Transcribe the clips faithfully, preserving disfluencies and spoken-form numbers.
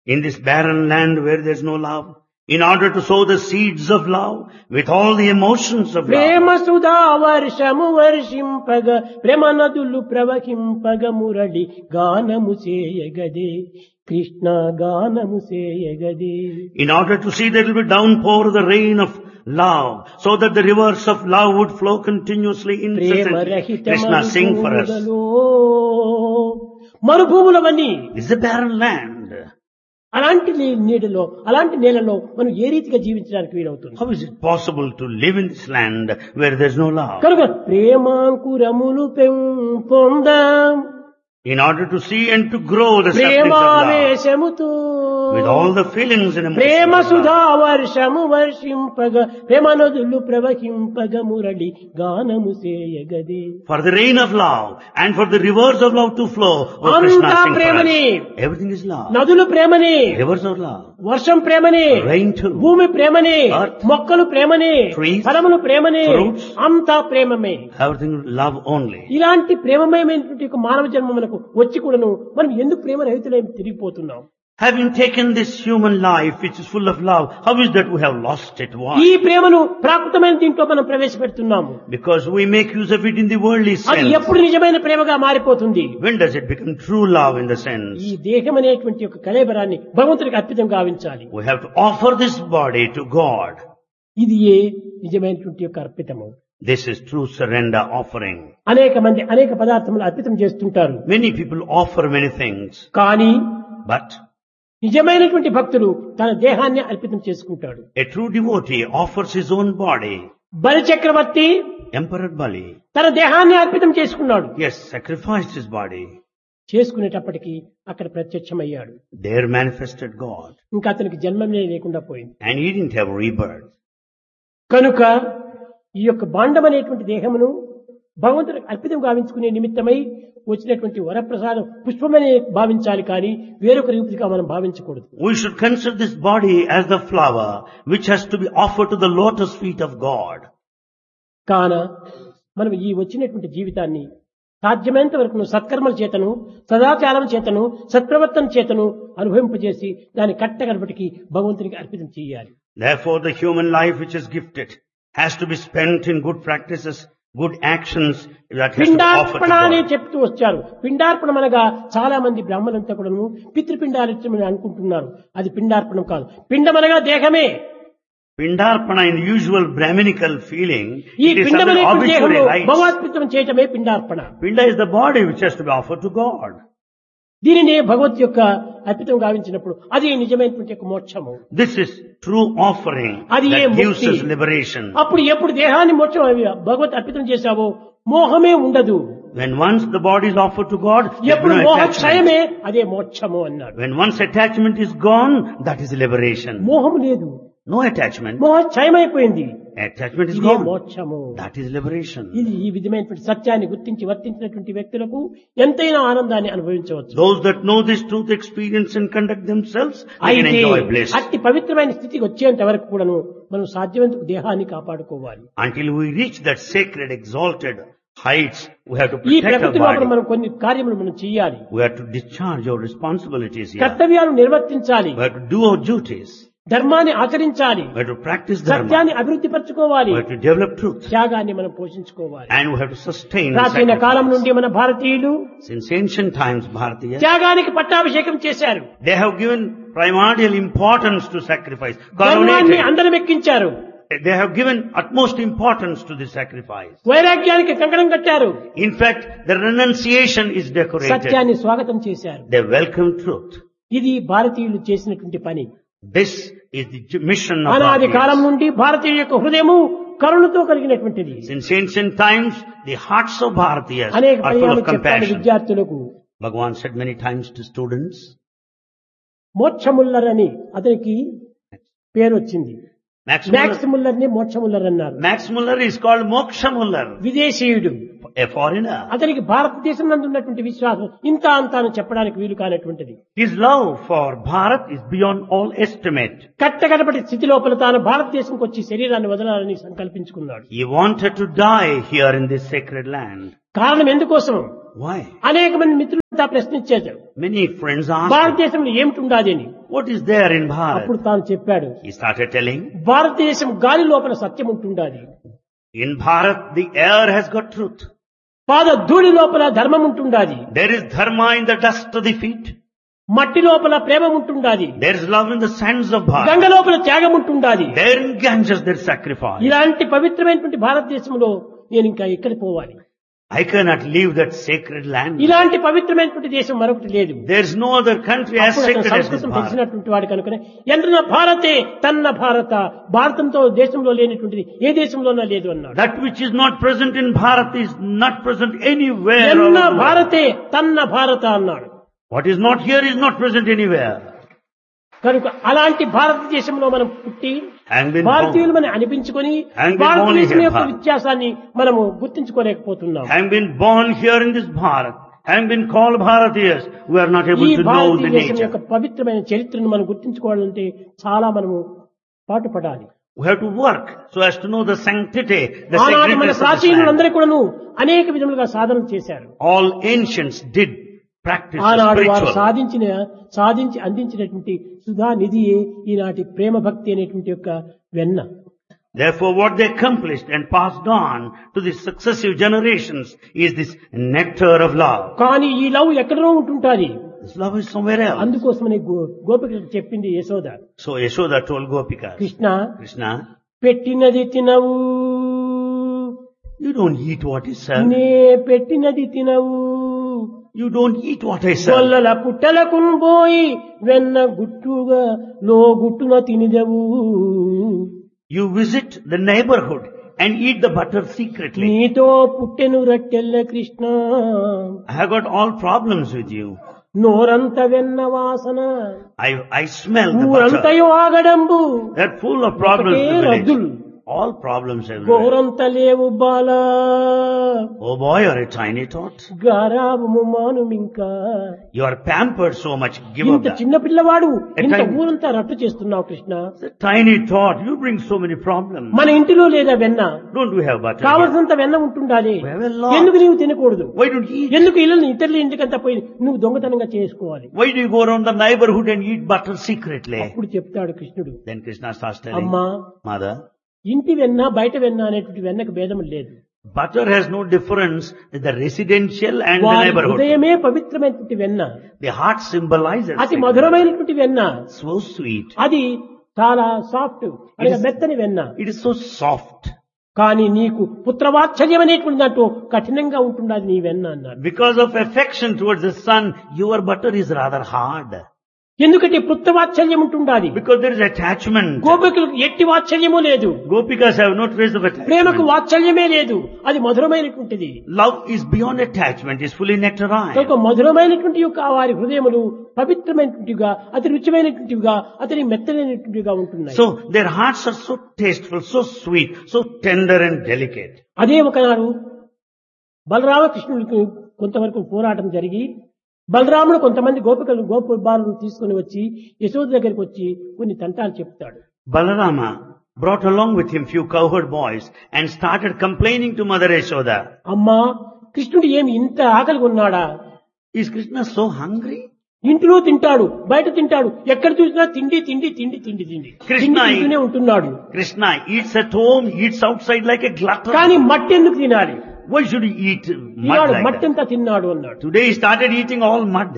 In this barren land where there is no love, in order to sow the seeds of love with all the emotions of Prema love, Sudha వర్షము వర్షింపగ ప్రేమ నదులు ప్రవహింపగ మురళి గానము చేయగదే కృష్ణ గానము చేయగదే. in order to see that it will downpour the rain of love, so that the rivers of love would flow continuously Prema incessantly. రహిత Krishna, sing for us. మరుభూములవన్నీ This is a barren land. అలాంటి నీ- నీడలో అలాంటి నేలలో మనం ఏ రీతిగా జీవించడానికి వీలవుతుంది? How is it possible to live in this land where there is no love? కనుక ప్రేమాంకురములు పెంపొందాం In order to see and to grow the saplings of love, ప్రేమావేశముతో with all the feelings and Prema emotions of Sudha love, వర్షము వర్షింపగ ప్రేమ నదులు ప్రవహింపగ మురళి గానము చేయగదే. for the rain of love and for the rivers of love to flow. Oh Krishna, అంతా sing for ప్రేమని, us. Everything is love. నదులు ప్రేమని, Rivers of love, వర్షం ప్రేమని, rain too, భూమి ప్రేమని, Earth, మొక్కలు ప్రేమని, trees, ఫలములు ప్రేమని, fruits, అంతా ప్రేమమే. everything love only. ఇలాంటి ప్రేమమయమైనటువంటి ఒక మానవ జన్మ మనకు వచ్చి కూడాను మనం ఎందుకు ప్రేమ రహితులై తిరిగిపోతున్నాం? Having taken this human life which is full of love, how is that we have lost it? ఈ Why? ప్రేమను ప్రాకృతమైన దీంట్లో మనం ప్రవేశపెడుతున్నాము. Because we make use of it in the worldly అది sense. ఎప్పుడు నిజమైన ప్రేమగా మారిపోతుంది? When does it become true love in the sense? ఈ దేహం అనేటువంటి ఒక కళేబరాన్ని భగవంతుడికి అర్పితం గావించాలి. We have to offer this body to God. ఇది ఏ నిజమైనటువంటి యొక్క అర్పితము. This is true surrender offering. అనేక మంది అనేక పదార్థములు అర్పితం చేస్తుంటారు. Many people offer many things, కానీ but నిజమైనటువంటి భక్తుడు తన దేహాన్ని అర్పితం చేసుకుంటాడు. a true devotee offers his own body. బలి చక్రవర్తి Emperor Bali, తన దేహాన్ని అర్పితం చేసుకున్నాడు. yes, sacrificed his body. చేసుకునేటప్పటికీ అక్కడ ప్రత్యక్షమయ్యాడు. There manifested God. ఇంకా అతనికి జన్మమే లేకుండా పోయింది. And he didn't have rebirth. కనుక ఈ యొక్క బాండం అనేటువంటి దేహమును భగవంతుడికి అర్పితం గావించుకునే నిమిత్తమై వచ్చినటువంటి వరప్రసాదం పుష్పమనే భావించాలి కానీ వేరొక రీతిగా మనం భావించకూడదు. We should consider this body as the flower which has to be offered to the lotus feet of God. కాన మనం ఈ వచ్చినటువంటి జీవితాన్ని సాధ్యమైనంత వరకు సత్కర్మల చేతను సదాచారం చేతను సత్ప్రవర్తన చేతను అనుభవింపజేసి దాన్ని కట్టగడపటికి భగవంతునికి అర్పితం చేయాలి. Therefore the human life which is gifted has to be spent in good practices, good actions that has to be offered to పిండార్పణ అని God. చెప్తూ వచ్చారు. పిండార్పణం అనగా చాలా మంది బ్రాహ్మణులంతా కూడాను పితృపిండార్పణం అనుకుంటున్నారు. అది పిండార్పణం కాదు. పిండం అనగా దేహమే. Pindarpana in the usual Brahminical feeling, ఈ it is పిండం something అనేటువంటి obituary దేహంలో rites. భగవద్పితం చేయటమే పిండార్పణ. Pinda is the body which has to be offered to God. దీనిని భగవత్ యొక్క అర్పితం గావించినప్పుడు అది నిజమైనటువంటి యొక్క మోక్షము. This is true offering అది ఏ that gives ముక్తి. us liberation. అప్పుడు ఎప్పుడు దేహాన్ని మోక్షం అవి భగవత్ అర్పితం చేశావో మోహమే ఉండదు. When once the body is offered to God, there is ఎప్పుడు no మోహ attachment. క్షయమే అదే మోక్షము అన్నాడు. When once attachment is gone, that is liberation. మోహం లేదు, No attachment. మోహ క్షయమైపోయింది. Attachment is ఇదే gone. మోక్షము. That is liberation. ఇది ఈ విధమైనటువంటి సత్యాన్ని గుర్తించి వర్తించినటువంటి వ్యక్తులకు ఎంతైనా ఆనందాన్ని అనుభవించవచ్చు. Those that know this truth, experience and conduct themselves, they can అయితే enjoy bliss. అట్టి పవిత్రమైన స్థితికి వచ్చేంత వరకు కూడాను మనం సాధ్యమైనంత దేహాన్ని కాపాడుకోవాలి. Until we reach that sacred, exalted heights, we have to ఈ protect our ప్రకృతి లోపల body. మనం కొన్ని కార్యములు మనం చేయాలి. We have to discharge our responsibilities here. కర్తవ్యాలు నిర్వర్తించాలి. We have to do our duties. ధర్మాన్ని ఆచరించాలి. We have to practice dharma. సత్యాన్ని అభివృద్ధి పరచుకోవాలి. We have to develop truth. త్యాగాన్ని మనం పోషించుకోవాలి. And we have to sustain the ప్రాచీన కాలం sacrifice. నుండి మన భారతీయులు Since ancient times, Bharatiya, త్యాగానికి పట్టాభిషేకం చేశారు. they have given primordial importance to sacrifice. ధర్మాన్ని Coronated. అందరం ఎక్కించారు. They have given utmost importance to this sacrifice. వైరాగ్యానికి కంకణం కట్టారు. In fact, the renunciation is decorated. సత్యాన్ని స్వాగతం చేశారు. They welcome truth. ఇది భారతీయులు చేసినటువంటి పని. This is the mission of అనాది కాలం Bharatiya. నుండి భారతీయుల యొక్క హృదయము కరుణతో కలిగినటువంటిది. Since ancient times, the hearts of Bharatiyas అనేక are full పర్యాలు of చెప్పాను compassion. విద్యార్థులకు. Bhagavan said many times to students, మోక్షముల్లర్ అని అతనికి పేరు వచ్చింది. Max మ్యాక్స్ Muller, ముల్లర్ ని మోక్షముల్లర్ అన్నారు. Max Muller is called Moksha Muller, విదేశీయుడు. a foreigner. అతనికి భారతదేశం నందు ఉన్నటువంటి విశ్వాసం ఇంత అంతా అని చెప్పడానికి వీలు కానటువంటిది. His love for Bharat is beyond all estimate. కట్టగడపటి స్థితి లోపల తాను భారతదేశంకి వచ్చి శరీరాన్ని వదలాలని సంకల్పించుకున్నాడు. He wanted to die here in this sacred land. కారణం ఎందుకోసం? Why? అనేక మంది మిత్రులంతా ప్రశ్నించారు, Many friends asked, భారతదేశంలో ఏమిటి ఉండాలి అని. what is there in అప్పుడు Bharat? తాను చెప్పాడు, He started telling, భారతదేశం గాలి లోపల సత్యం ఉంటుండాలి, in Bharat the air has got truth. పాద ధూళి లోపల ధర్మం ఉంటుండాలి, There is dharma in the dust of the feet. మట్టి లోపల ప్రేమ ఉంటుండాలి, There is love in the sands of Ganga Bharat. లోపల త్యాగం ఉంటుండాలి. There in Ganges there is sacrifice. ఇలాంటి పవిత్రమైనటువంటి భారతదేశంలో నేను ఇంకా ఎక్కడ పోవాలి? I cannot leave that sacred land. ఇలాంటి పవిత్రమైనటువంటి దేశం మరొకటి లేదు. There is no other country as అప్పుడు అతను sacred as this సంస్కృతం Bharat. తెలిసినటువంటి వాడు కనుక ఎంద్రన భారతే తన్న భారత, భారతంతో దేశంలో లేనటువంటిది ఏ దేశంలోనా లేదు అన్నాడు. That which is not present in Bharat is not present anywhere. all ఎన్న over the world. భారతే తన్న భారత అన్నాడు. What is not here is not present anywhere. కనుక అలాంటి భారతదేశంలో మనం పుట్టి Having been భారతీయులు born, మనం అనిపించుకొని And been భారతదేశం born యొక్క here, వ్యత్యాసాన్ని మనము గుర్తించుకోలేకపోతున్నాం. having been born here in this Bharat, having been called Bharatiyas, we are not able ఈ to know the భారతదేశం యొక్క nature. పవిత్రమైన చరిత్రను మనం గుర్తించుకోవాలంటే చాలా మనము పాటుపడాలి. We have to work so as to know the sanctity, the ఆనాటి మన sacredness of this land. ప్రాచీనులందరూ కూడాను అనేక విధములుగా సాధన చేశారు. All ancients did practice the ఆనాడు వారు spiritual. సాధించిన సాధించి అందించినటువంటి సుధా నిధియే ఈనాటి ప్రేమ భక్తి అనేటువంటి యొక్క వెన్న. Therefore, what they accomplished and passed on to the successive generations is this nectar of love. కానీ ఈ లవ్ ఎక్కడో ఉంటుంటాది. This love is somewhere else. అందుకోసమని గో- గోపికలకు చెప్పింది Yashoda, So Yashoda told Gopika, Krishna Krishna, పెట్టినది తినవు, you don't eat what is served. నే పెట్టినది తినవు, You don't eat what I serve. గొల్లల పుట్టలకు పోయి వెన్న గుట్టుగా లో గుట్టున తినిదవు, You visit the neighborhood and eat the butter secretly. నీతో పుట్టెను రట్టెల్ల Krishna, I have got all problems with you. నోరంత వెన్న వాసన, I, I smell the butter. ఊరంతయో ఆగడంబు, They're full of problems in ఒకటే the village. రద్దులు, All problems everywhere. గోరంత లేవు Bala, Oh boy, you're a tiny tot. గారాబము మానుమింకా, You are pampered so much. Give up ఇంత that. చిన్న పిల్లవాడు ఇంత time- ఊరంతా రట్టు చేస్తున్నావు Krishna. It's a tiny tot. You bring so many problems. మన ఇంటిలో లేదా వెన్న, Don't we have butter? here? కావలసినంత వెన్న ఉంటుండాలి, We have a lot. ఎందుకు నీవు తినకూడదు? Why don't you eat? ఎందుకు ఇళ్ళని ఇతరుల ఇంటికంతా పోయి నువ్వు దొంగతనంగా చేసుకోవాలి? Why do you go around the neighborhood and eat butter secretly? అప్పుడు చెప్తాడు కృష్ణుడు, Then Krishna starts telling, అమ్మా, Mother, ఇంటి వెన్న బయట వెన్న అనేటువంటి వెన్నకు భేదం లేదు. butter has no difference in the residential and the వారి neighborhood. హృదయమే పవిత్రమైనటువంటి వెన్న, The heart symbolizes అతి it. మధురమైనటువంటి వెన్న, So sweet. అది చాలా సాఫ్ట్ అనగా మెత్తని వెన్న. It is so soft. కానీ నీకు పుత్రవాత్సల్యం అనేటువంటి దాంట్లో కఠినంగా ఉంటున్నది నీ వెన్న అన్నాడు. Because of affection towards the son, your butter is rather hard. ఎందుకంటే పుత్రవాత్సల్యం ఉంటుండాలి. Because there is attachment. గోపికలకు ఎట్టి వాత్సల్యము లేదు, Gopikas have no trace of attachment. ప్రేమకు వాత్సల్యమే లేదు, అది మధురమైనటువంటిది. Love is beyond attachment, is fully nectarine. కనుక మధురమైనటువంటి యొక్క వారి హృదయములు పవిత్రమైనటువంటివిగా, అతి రుచిమైనటువంటివిగా, అతని మెత్తనైనటువంటివిగా ఉంటున్నాయి. So their hearts are so tasteful, so sweet, so tender and delicate. అదే ఒకనాడు బలరామకృష్ణుడికి కొంతవరకు పోరాటం జరిగి, బలరాముడు కొంతమంది గోపికలు గోప బాలను తీసుకుని వచ్చి యశోద దగ్గరికి వచ్చి కొన్ని తంటాలు చెప్తాడు. Balarama brought along with him few cowherd boys and started complaining to Mother Yashoda. అమ్మా, కృష్ణుడు ఏమి ఇంత ఆకలిగా ఉన్నాడా? Is Krishna so hungry? ఇంటిలో తింటాడు, బయట తింటాడు, ఎక్కడ చూసినా తిండి తిండి తిండి తిండి తిండి కృష్ణ తిండి తింటూనే ఉంటున్నాడు. Krishna eats at home, eats outside like a glutton. కానీ మట్టి ఎందుకు తినాలి? Why should he eat mud Eenadu like మట్టి that? అంతా తిన్నాడు అన్నాడు. Today he started eating all mud.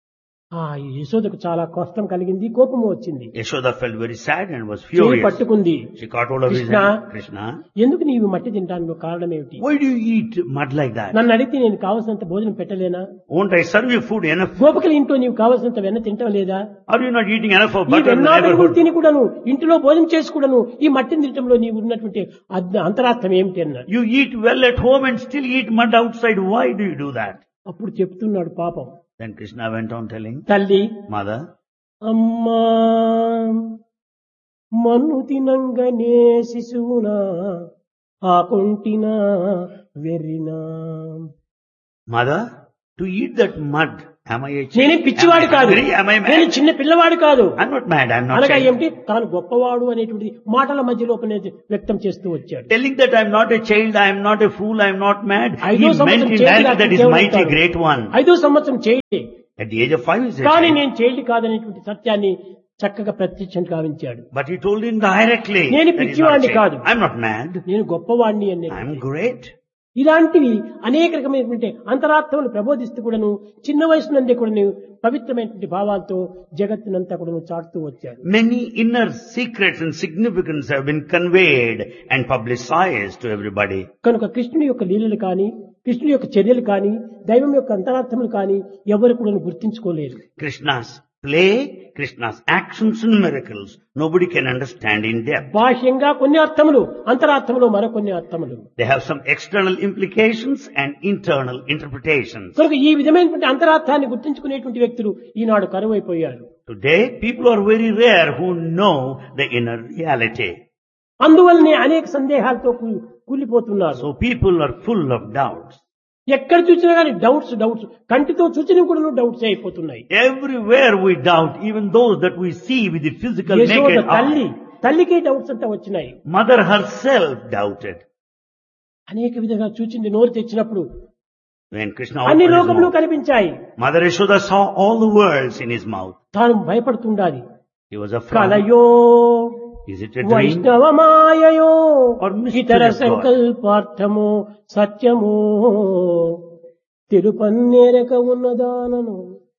ఆ యశోదకు చాలా కష్టం కలిగింది, కోపము వచ్చింది, Yashoda felt very sad and was చేయి furious. పట్టుకుంది. She caught hold of his Krishna, hand. Krishna, ఎందుకు నీవు మట్టి తింటానికి కారణం ఏమిటి? why do you eat mud like that? నన్ను అడిగితే నేను కావలసినంత భోజనం పెట్టలేనా? Won't I serve you food enough? గోపికల ఇంట్లో నీవు కావలసినంత వెన్న తింటాం లేదా? Are you not eating enough of ఈ butter in the వెన్నాడు neighborhood? తిని కూడాను, ఇంటిలో భోజనం చేసి కూడాను ఈ మట్టిని తినటంలో నీవు ఉన్నటువంటి అద్ద- అంతరార్థం ఏమిటి అన్నాడు. You eat well at home and still eat mud outside. Why do you do that? అప్పుడు చెప్తున్నాడు పాపం, Then Krishna went on telling, తల్లి, Mother, అమ్మా మన్ను తినంగనే శిశువునా ఆకుంటినా వెర్రినా. Mother, to eat that mud Am I a నేనే child? పిచ్చివాడు Am I కాదు, hungry? Am I నేను mad? చిన్న పిల్లవాడు కాదు. I'm not mad. I'm not అనగా child. ఏమిటి, తాను గొప్పవాడు అనేటువంటి మాటల మధ్యలో వ్యక్తం చేస్తూ వచ్చాడు. Telling that I'm not a child, I'm not a fool, I'm not mad. He ఐదో meant సంవత్సరం in చేతి that that is రాకుండా mighty ఉంటాడు. great one. ఐదో సంవత్సరం చేయి, At the age of five is a కానీ child. నేను చైల్డ్ కాదనేటువంటి సత్యాన్ని చక్కగా ప్రత్యక్షం గావించాడు. But he told him directly నేను that he's not a పిచ్చివాడిని child. కాదు. I'm not mad. నేను గొప్పవాడిని అనే I'm great. ఇలాంటివి అనేక రకమైనటువంటి అంతరార్థములు ప్రబోధిస్తూ కూడాను చిన్న వయసు నుండి కూడాను పవిత్రమైనటువంటి భావాలతో జగత్తునంతా కూడాను చాటుతూ వచ్చాడు. Many inner secrets and significance have been conveyed and publicized to everybody. కనుక కృష్ణుని యొక్క లీలలు కానీ, కృష్ణుని యొక్క చర్యలు కానీ, దైవం యొక్క అంతరార్థములు కానీ ఎవరు కూడా గుర్తించుకోలేరు. Krishna's play, Krishna's actions and miracles, nobody can understand in depth. బాహ్యంగా కొన్ని అర్థములు, అంతరార్థములు మరికొన్ని అర్థములు. They have some external implications and internal interpretations. కనుక ఈ విధమైనటువంటి అంతరార్థాన్ని గుర్తించుకునేటువంటి వ్యక్తులు ఈనాడు కరువైపోయారు. Today, people are very rare who know the inner reality. అందువల్లనే అనేక సందేహాలతో కూ- కూలిపోతున్నారు. So people are full of doubts. ఎక్కడ చూసినా కానీ డౌట్స్ డౌట్స్ కంటితో చూసిన కూడా డౌట్స్ అయిపోతున్నాయి. Everywhere we doubt, even those that we see with the physical Yashoda naked తల్లి, eye. తల్లికే డౌట్స్ అంతా వచ్చినాయి. Mother herself doubted. అనేక విధంగా చూచింది నోరు తెచ్చినప్పుడు When Krishna అన్ని opened his లోకములు mouth, కనిపించాయి. Mother Yashoda saw all the worlds in his mouth. తాను భయపడుతుండాలి. He was afraid. కలయో Is it a dream? వైష్ణవమాయయో Or mystery ఇతర of God? సంకల్పార్థమో సత్యమో తిరుపన్నేరక ఉన్నదానను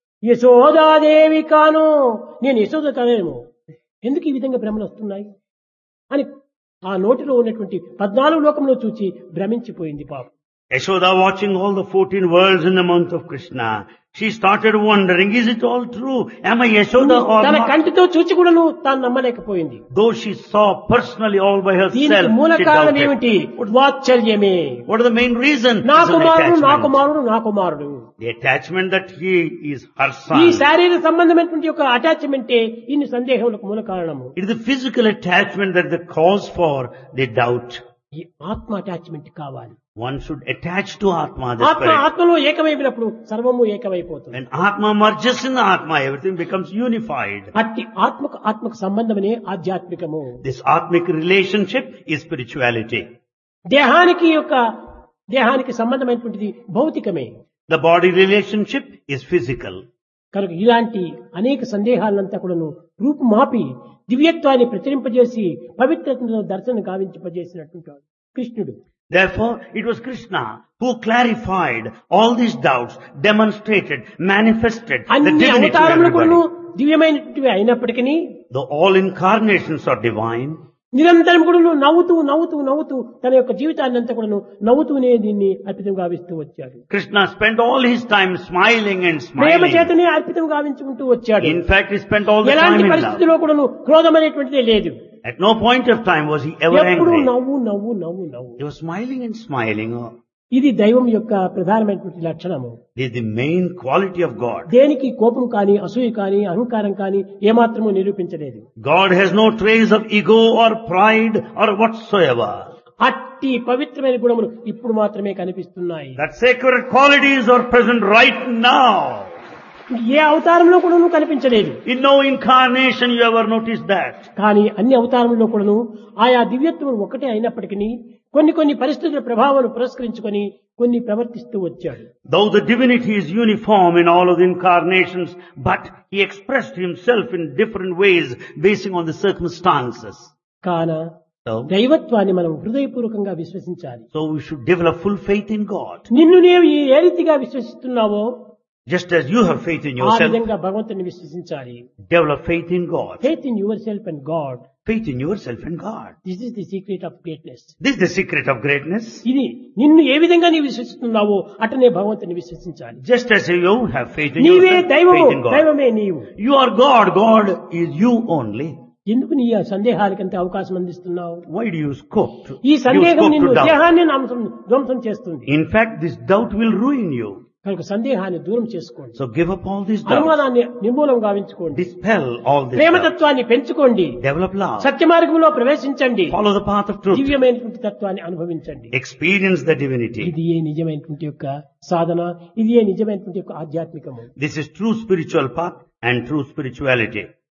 యశోదాదేవి కాను, నేను యశోద కానేమో, ఎందుకు ఈ విధంగా భ్రమలు వస్తున్నాయి అని ఆ నోటిలో ఉన్నటువంటి పద్నాలుగు లోకంలో చూచి భ్రమించిపోయింది పాపం. Yashoda, watching all the fourteen worlds in the month of Krishna, she started wondering, is it all true? Am I Yashoda or తన not? కంటితో చూచి కూడాను తాను నమ్మలేకపోయింది. Though she saw personally all by దీనికి herself, మూల she కారణం doubted. ఏమిటి? వాత్సల్యమే. What is the main reason? నా It's an కుమారుడు నా attachment. కుమారుడు నా కుమారుడు. The attachment that he is her ఈ son. శారీరక సంబంధమైనటువంటి యొక్క అటాచ్మెంటే ఇన్ని సందేహములకు మూల కారణము. It is the physical attachment that is the cause for the doubt. ఈ ఆత్మ అటాచ్మెంట్ కావాలి. One should attach to Atma, the ఆత్మ spirit. ఆత్మలో ఏకమైనప్పుడు సర్వము ఏకమైపోతుంది. When Atma merges in Atma, everything becomes unified. అట్టి ఆత్మకు ఆత్మకు సంబంధమనే ఆధ్యాత్మికము. This Atmic relationship is spirituality. దేహానికి యొక్క దేహానికి సంబంధమైనటువంటిది భౌతికమే. The body relationship is physical. కనుక ఇలాంటి అనేక సందేహాలంతా కూడాను రూపుమాపి దివ్యత్వాన్ని ప్రచురింపజేసి పవిత్రతను దర్శనం గావింపజేసినటువంటి వాడు కృష్ణుడు. Therefore, it was Krishna who clarified all these doubts, demonstrated, manifested the అన్ని divinity to అవతారములు కూడాను everybody. దివ్యమైనటువంటివి అయినప్పటికీ Though all incarnations are divine, నిరంతరం కూడా నవ్వుతూ నవ్వుతూ నవ్వుతూ తన యొక్క జీవితాన్ని అంతా కూడా నవ్వుతూనే దీన్ని అర్పితం గావిస్తూ వచ్చాడు. Krishna spent all his time smiling and Prema smiling. చేతనే అర్పితం గావించుకుంటూ వచ్చాడు. In fact, he spent all the time ఎలాంటి in love. పరిస్థితిలో కూడా క్రోధం అనేటువంటిదే లేదు. At no point of time was he ever ఎప్పుడు angry. నవ్వు నవ్వు నవ్వు నవ్వు. He was smiling and smiling. Oh, ఇది దైవం యొక్క ప్రధానమైనటువంటి లక్షణము. this is the main quality of God. దేనికి కోపం కానీ అసూయ కానీ అహంకారం కానీ ఏమాత్రము నిరూపించలేదు. God has no trace of ego or pride or whatsoever. అట్టి పవిత్రమైన గుణములు ఇప్పుడు మాత్రమే కనిపిస్తున్నాయి. That sacred qualities are present right now. ఏ అవతారంలో కూడాను కనిపించలేదు. In no incarnation you ever noticed that. కానీ అన్ని అవతారంలో కూడాను ఆయా దివ్యత్వం ఒకటే అయినప్పటికీ కొన్ని కొన్ని పరిస్థితుల ప్రభావాలు పురస్కరించుకొని కొన్ని ప్రవర్తిస్తూ వచ్చాడు. Though the divinity is uniform in all of the incarnations, but he expressed himself in different ways basing on the circumstances. కాన So, దైవత్వాన్ని మనం హృదయపూర్వకంగా విశ్వసించాలి. so we should develop full faith in God. నిన్ను నీవు ఏ రీతిగా విశ్వసిస్తున్నావో Just as you have faith in ఆ yourself, విధంగా భగవంతుని విశ్వసించాలి. develop faith in God. Faith in your self and God. Faith in yourself and God. This is the secret of greatness. This is the secret of greatness. ఇది నిన్ను ఏ విధంగా నీవు విశ్వసిస్తున్నావో అటనే భగవంతుని విశ్వసించాలి. Just as you have faith in నీవే yourself, దైవము, faith in God. దైవమే నీవు. You are God, God is you only. ఎందుకు నీ ఆ సందేహాలకంత అవకాశం అందిస్తున్నావు? Why do you scope to, ఈ you సందేహం scope నిన్ను to doubt? దేహాన్ని నామసం ధ్వంసం చేస్తుంది. In fact, this doubt will ruin you. కనుక సందేహాన్ని దూరం చేసుకోండి, So give up all these doubts. అనుమానాన్ని నిర్మూలం గావించుకోండి, Dispel all these doubts. ప్రేమతత్వాన్ని పెంచుకోండి, Develop love. సత్య మార్గంలో ప్రవేశించండి, Follow the path of truth. దివ్యమైనటువంటి తత్వాన్ని అనుభవించండి. Experience the divinity. ఇది ఏ నిజమైనటువంటి యొక్క సాధన, ఇది ఏ నిజమైనటువంటి యొక్క ఆధ్యాత్మికము. This is true spiritual path and true spirituality.